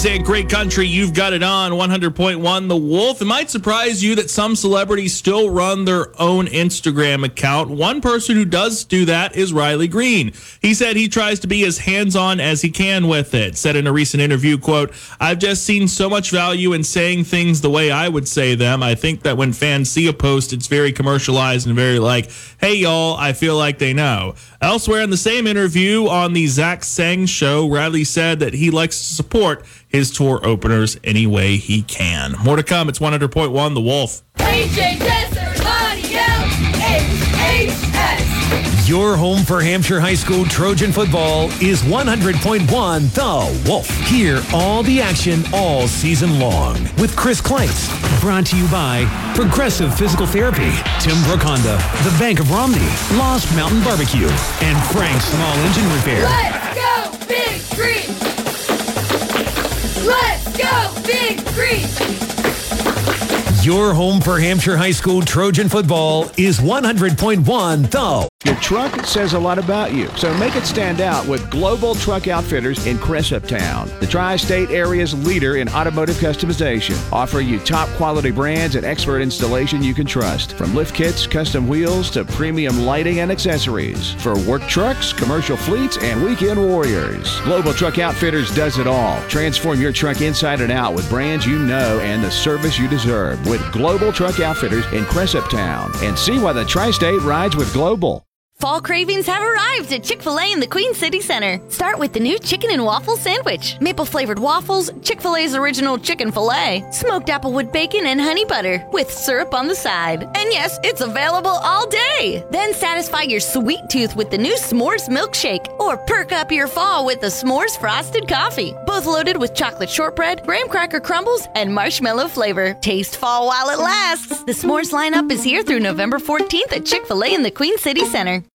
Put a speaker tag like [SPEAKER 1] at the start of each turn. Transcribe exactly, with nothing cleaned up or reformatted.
[SPEAKER 1] Say great country, you've got it on one hundred point one The Wolf. It might surprise you that some celebrities still run their own Instagram account. One person who does do that is Riley Green. He said he tries to be as hands-on as he can with it. Said in a recent interview, quote, "I've just seen so much value in saying things the way I would say them. I think that when fans see a post, it's very commercialized and very like, hey, y'all, I feel like they know." Elsewhere in the same interview on the Zach Sang show, Riley said that he likes to support his tour openers any way he can. More to come. It's one hundred point one The Wolf.
[SPEAKER 2] A J Desser, Audio, H H S.
[SPEAKER 3] Your home for Hampshire High School Trojan football is one hundred point one The Wolf. Hear all the action all season long with Chris Kleitz. Brought to you by Progressive Physical Therapy, Tim Broconda, the Bank of Romney, Lost Mountain Barbecue, and Frank's Small Engine Repair.
[SPEAKER 2] Let's go, Big Green! Let's go, Big Green!
[SPEAKER 3] Your home for Hampshire High School Trojan football is one hundred point one The.
[SPEAKER 4] Your truck says a lot about you, so make it stand out with Global Truck Outfitters in Cressuptown, the tri-state area's leader in automotive customization, offering you top quality brands and expert installation you can trust. From lift kits, custom wheels, to premium lighting and accessories. For work trucks, commercial fleets, and weekend warriors. Global Truck Outfitters does it all. Transform your truck inside and out with brands you know and the service you deserve with Global Truck Outfitters in Cressuptown. And see why the tri-state rides with Global.
[SPEAKER 5] Fall cravings have arrived at Chick-fil-A in the Queen City Center. Start with the new chicken and waffle sandwich. Maple-flavored waffles, Chick-fil-A's original chicken filet, smoked applewood bacon and honey butter, with syrup on the side. And yes, it's available all day. Then satisfy your sweet tooth with the new S'mores milkshake, or perk up your fall with the S'mores frosted coffee. Both loaded with chocolate shortbread, graham cracker crumbles, and marshmallow flavor. Taste fall while it lasts. The S'mores lineup is here through November fourteenth at Chick-fil-A in the Queen City Center.